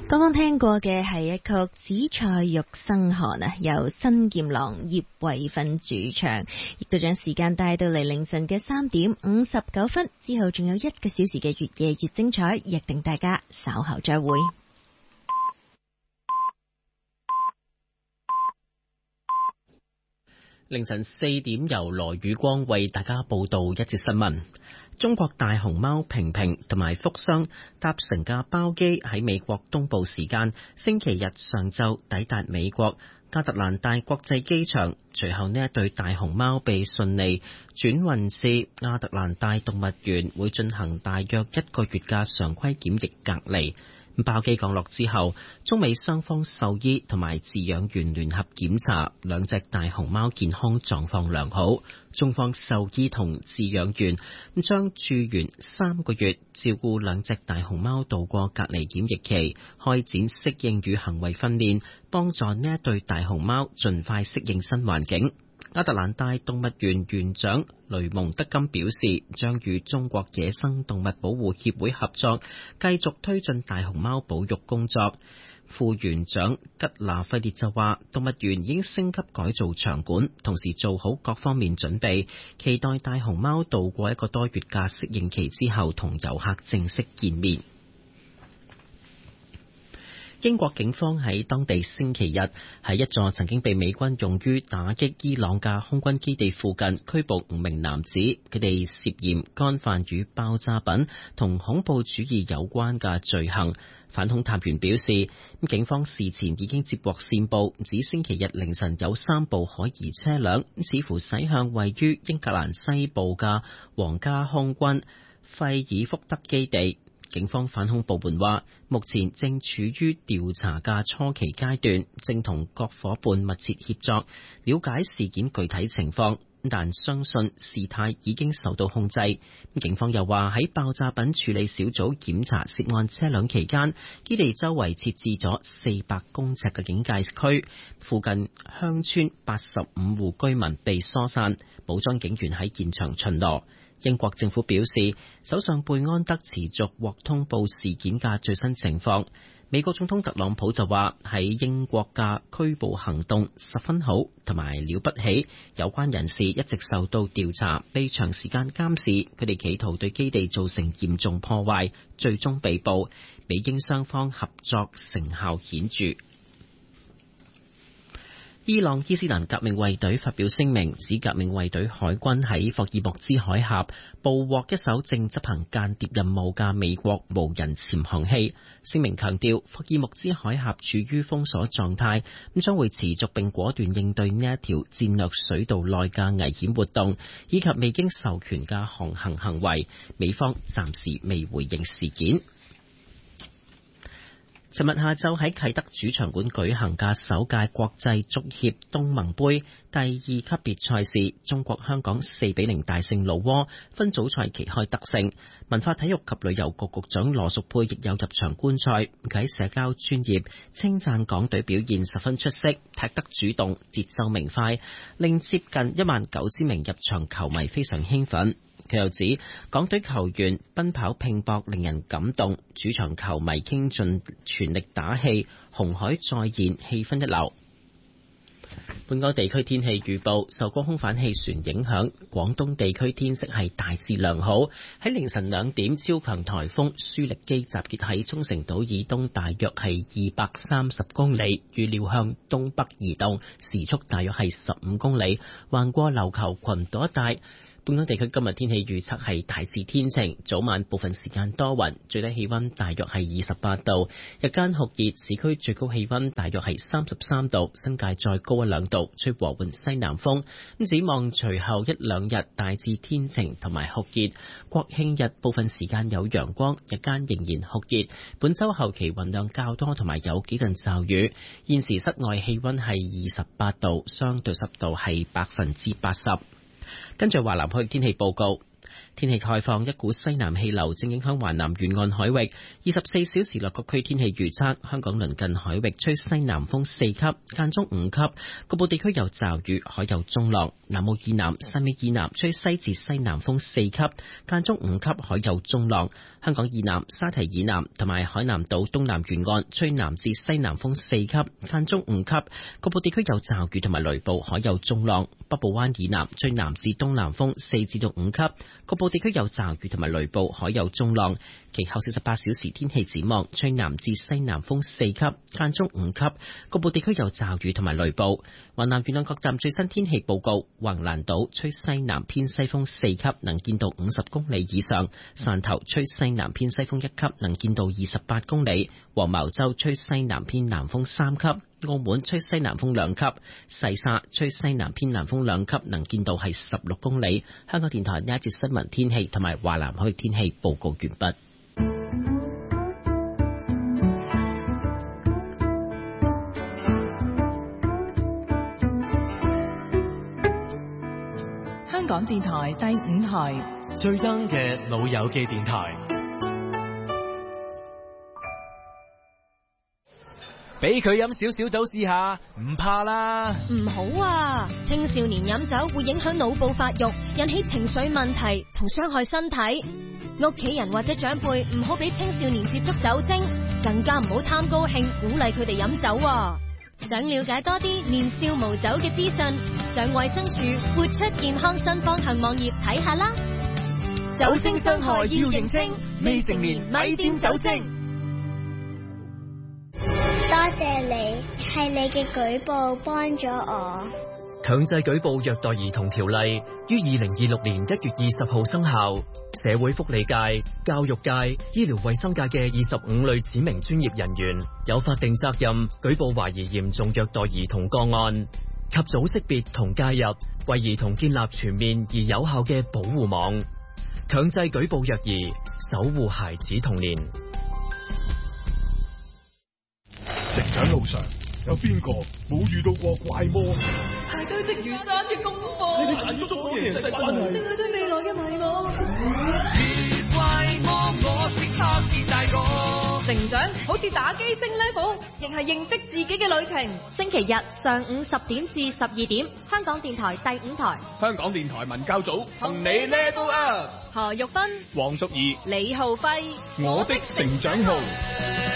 剛剛聽過嘅係一曲《紫菜肉生寒》啊，由新劍郎葉慧芬主唱，亦都將時間帶到嚟凌晨嘅3:59，之後仲有1個小時嘅越夜越精彩，約定大家稍後再會。 凌晨4點由羅宇光為大家報道一節新聞。中國大熊貓平平同埋福箱搭乘架包機喺美國東部時間星期日上晝抵達美國亞特蘭大國際機場，隨後呢一對大熊貓被順利轉運至亞特蘭大動物園，會進行大約1個月嘅常規檢疫隔離。包機降落之後，中美雙方獸醫同埋飼養員聯合檢查，兩隻大熊貓健康狀況良好。中方獸醫同飼養員將駐園3個月，照顧兩隻大熊貓度過隔離檢疫期，開展適應與行為訓練，幫助呢一對大熊貓盡快適應新環境。亞特蘭大動物園園長雷蒙德金表示，將與中國野生動物保護協會合作，繼續推進大熊貓保育工作。副園長吉拿費列就話，動物園已經升級改造場館，同時做好各方面準備，期待大熊貓度過1個多月嘅適應期之後，同遊客正式見面。英國警方喺當地星期日喺一座曾經被美軍用於打擊伊朗嘅空軍基地附近拘捕5名男子，佢哋涉嫌干犯與爆炸品同恐怖主義有關嘅罪行。反恐探員表示，警方事前已經接獲線報，指星期日凌晨有3部可疑車輛似乎駛向位於英格蘭西部嘅皇家空軍費爾福德基地。警方反恐部門話，目前正處於調查嘅初期階段，正同各夥伴密切協作，了解事件具體情況，但相信事態已經受到控制。警方又話，喺爆炸品處理小組檢查涉案車輛期間，基地周圍設置咗400公尺嘅警戒區，附近鄉村85戶居民被疏散，武裝警員喺現場巡邏。英國政府表示，首相貝安德持續獲通報事件嘅最新情況。美國總統特朗普就話，喺英國嘅拘捕行動十分好同埋了不起，有關人士一直受到調查，被長時間監視，佢哋企圖對基地造成嚴重破壞，最終被捕。美英雙方合作成效顯著。伊朗伊斯蘭革命衛隊發表聲明，指革命衛隊海軍喺霍爾木茲海峽捕獲一艘正執行間諜任務嘅美國無人潛航器。聲明強調，霍爾木茲海峽處於封鎖狀態，將會持續並果斷應對呢一條戰略水道內嘅危險活動，以及未經授權嘅航行行為。美方暫時未回應事件。尋日下晝喺啟德主場館舉行嘅首屆國際足協東盟杯第2級別賽事，中國香港4-0大勝老撾，分組賽旗開得勝。文化體育及旅遊局局長羅淑佩亦有入場觀賽，佢喺社交專頁稱讚港隊表現十分出色，踢得主動，節奏明快，令接近19000名入場球迷非常興奮。佢又指，港隊球員奔跑拼搏令人感動，主場球迷傾盡全力打氣，紅海再現，氣氛一流。本港地區天氣預報，受高空反氣旋影響，廣東地區天色係大致良好。喺凌晨2點，超強颱風舒力基集結喺沖繩島以東大約係230公里，預料向東北移動，時速大約係15公里，橫過琉球群島一帶。本港地區今日天氣預測係大致天晴，早晚部分時間多雲，最低氣溫大約係28度，日間酷熱，市區最高氣溫大約係33度，新界再高1-2度，吹和緩西南風。咁展望隨後1-2日大致天晴同埋酷熱，國慶日部分時間有陽光，日間仍然酷熱。本週後期雲量較多同埋有幾陣驟雨。現時室外氣溫係28度，相對濕度係80%。跟住華南區天氣報告， 天氣概況，一股西南氣流正影響華南沿岸海域。24小時內各區天氣預測：香港鄰近海域吹西南風4級，間中5級，局部地區有驟雨，海有中浪。南澳以南、汕尾以南吹西至西南風4級，間中5級，海有中浪。香港以南、沙堤以南同埋海南島東南沿岸吹南至西南風4級，間中5級，局部地區有驟雨同埋雷暴，海有中浪。北部灣以南吹南至東南風4至到5級，局部地區有驟雨同埋雷暴，海有中浪。其後48小時天氣展望，吹南至西南風4級，間中5級，局部地區有驟雨同埋雷暴。華南沿岸各站最新天氣報告：橫瀾島吹西南偏西風4級，能見度50公里以上；汕頭吹西南偏西風1級，能見度28公里；黃茅洲吹西南偏南風3級；澳門吹西南風2級；細沙吹西南偏南風2級，能見度係16公里。香港電台呢一節新聞天氣同埋華南海域天氣報告完畢。 香港電台第5台最啱嘅老友記電台，俾佢飲少少酒試下，唔怕啦。 唔好啊，青少年飲酒會影響腦部發育，引起情緒問題同傷害身體。屋企人或者長輩唔好俾青少年接觸酒精，更加唔好貪高興鼓勵佢哋飲酒啊。想了解多啲年少無酒嘅資訊，上衛生署活出健康新方向網頁睇下啦。 酒精傷害要認清，未成年咪掂酒精。 多謝你，係你嘅舉報幫咗我。 強制舉報虐待兒童條例於2026年1月20號生效。社會福利界、教育界、醫療衛生界嘅25類指明專業人員有法定責任舉報懷疑嚴重虐待兒童個案，及早識別同介入，為兒童建立全面而有效嘅保護網。強制舉報虐兒，守護孩子童年。 成長路上有邊個冇遇到過怪魔？ 排堆積如山嘅功課， 你哋眼中嘅人際關係， 定係對未來嘅迷茫。 怪魔我即刻變大個， 成長好似打機升 level， 亦係認識自己嘅旅程。 星期日上午10點至12點，香港電台第5台， 香港電台文教組同你 level up。 何玉芬、 黃淑儀、 李浩輝， 我的成長號。